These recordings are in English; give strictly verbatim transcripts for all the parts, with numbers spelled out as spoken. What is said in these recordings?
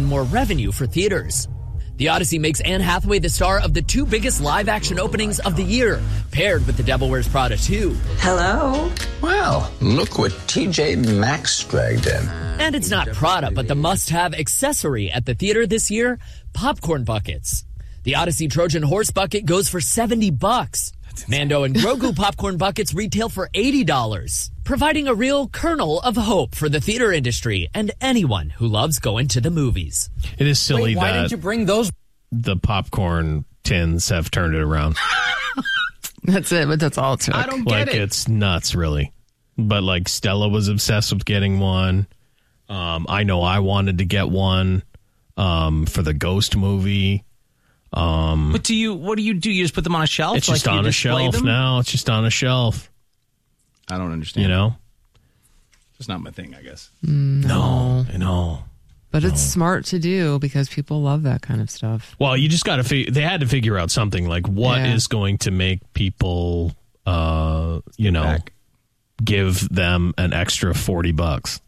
more revenue for theaters. The Odyssey makes Anne Hathaway the star of the two biggest live-action openings of the year, paired with The Devil Wears Prada two. Hello? Well, look what T J Maxx dragged in. And it's not Prada, but the must-have accessory at the theater this year, popcorn buckets. The Odyssey Trojan Horse bucket goes for seventy bucks. Mando and Grogu popcorn buckets retail for eighty dollars, providing a real kernel of hope for the theater industry and anyone who loves going to the movies. It is silly Wait, why that didn't you bring those? The popcorn tins have turned it around. That's it, but that's all it took. I don't get Like, it. it's nuts, really. But, like, Stella was obsessed with getting one. Um, I know I wanted to get one um, for the Ghost movie. Um, What do you? What do you do? You just put them on a shelf? it's like just you on a display shelf them? now. It's just on a shelf, I don't understand. you know? It's not my thing, I guess. No, I know. But it's smart to do because people love that kind of stuff. Well, you just got to figure, they had to figure out something like what Yeah. is going to make people, uh, you know, Back. give them an extra forty bucks.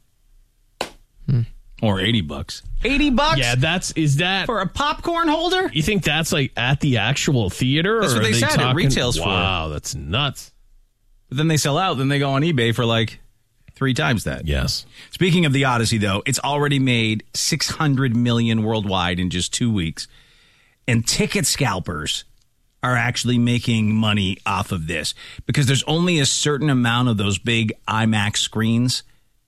Or eighty bucks. Eighty bucks? Yeah, that's, is that, For a popcorn holder? you think that's like at the actual theater? That's or what are they said it talking- retails for. Wow, that's nuts. But then they sell out. Then they go on eBay for like three times that. Yes. Speaking of the Odyssey, though, it's already made six hundred million dollars worldwide in just two weeks. And ticket scalpers are actually making money off of this because there's only a certain amount of those big IMAX screens.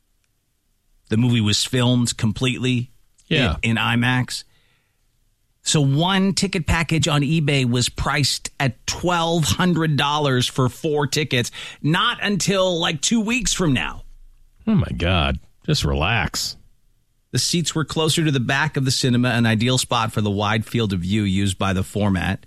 The movie was filmed completely Yeah. in, in IMAX. So one ticket package on eBay was priced at twelve hundred dollars for four tickets, not until like two weeks from now. Oh, my God. Just relax. The seats were closer to the back of the cinema, an ideal spot for the wide field of view used by the format.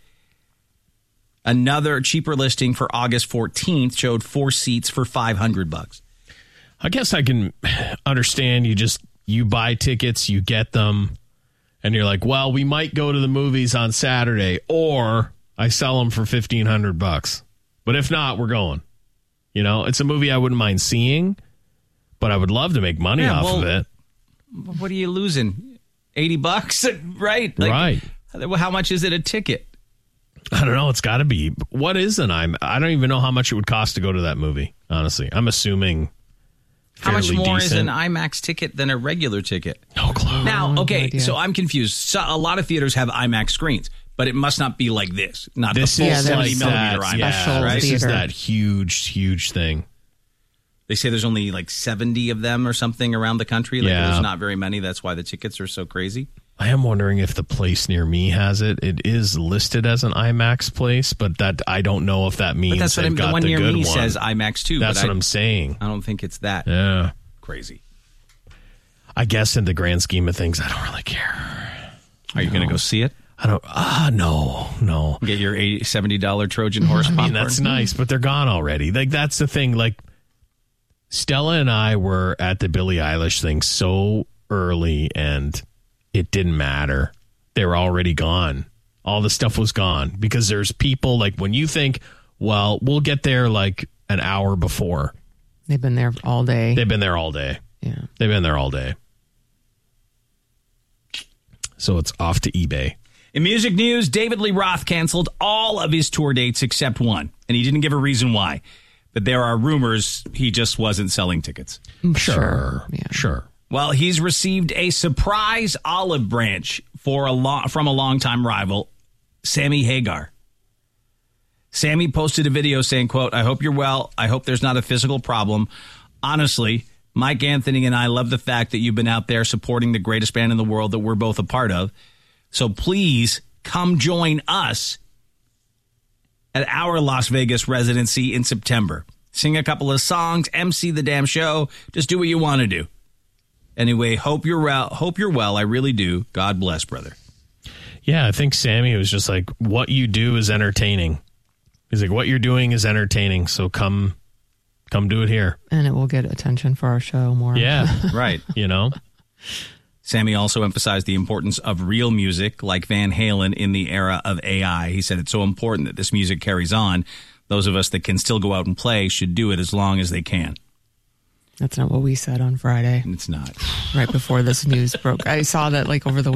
Another cheaper listing for August fourteenth showed four seats for five hundred bucks. I guess I can understand you just, you buy tickets, you get them, and you're like, well, we might go to the movies on Saturday, or I sell them for fifteen hundred bucks. But if not, we're going. You know, it's a movie I wouldn't mind seeing, but I would love to make money Yeah, off well, of it. What are you losing? eighty bucks? Right? Like, Right. How much is it a ticket? I don't know. It's got to be. What is an IMAX? I don't even know how much it would cost to go to that movie, honestly. I'm assuming How much fairly more decent. is an IMAX ticket than a regular ticket? No clue. Now, no okay, idea. so I'm confused. So a lot of theaters have IMAX screens, but it must not be like this. Not This the full Yeah, is there's seventy like millimeter that, IMAX. yeah, Special right? This is theater. that huge, huge thing. They say there's only like seventy of them or something around the country. Like Yeah. there's not very many. That's why the tickets are so crazy. I am wondering if the place near me has it. It is listed as an IMAX place, but that I don't know if that means But that's what they've I'm, got the one near good me one. says IMAX too. That's but what I, I'm saying. I don't think it's that Yeah. crazy. I guess in the grand scheme of things, I don't really care. Are you going to go see it? I don't. Ah, no, no. Get your eighty, seventy dollars Trojan horse I popcorn? mean, that's nice, but they're gone already. Like, that's the thing. Like, Stella and I were at the Billie Eilish thing so early, and it didn't matter. They were already gone. All the stuff was gone because there's people, like, when you think, well, we'll get there like an hour before. They've been there all day. They've been there all day. Yeah. They've been there all day. So it's off to eBay. In music news, David Lee Roth canceled all of his tour dates except one, and he didn't give a reason why. But there are rumors he just wasn't selling tickets. Sure. Yeah. Sure. Well, he's received a surprise olive branch for a long, from a longtime rival, Sammy Hagar. Sammy posted a video saying, quote, "I hope you're well. I hope there's not a physical problem. Honestly, Mike Anthony and I love the fact that you've been out there supporting the greatest band in the world that we're both a part of. So please come join us at our Las Vegas residency in September. Sing a couple of songs, M C the damn show. Just do what you want to do. Anyway, hope you're well. Hope you're well. I really do. God bless, brother." Yeah, I think Sammy was just like, what you do is entertaining. He's like, what you're doing is entertaining, so come come do it here. And it will get attention for our show more. Yeah, Right. you know? Sammy also emphasized the importance of real music like Van Halen in the era of A I. He said it's so important that this music carries on. Those of us that can still go out and play should do it as long as they can. That's not what we said on Friday, And it's not. right before this news broke. I saw that like over the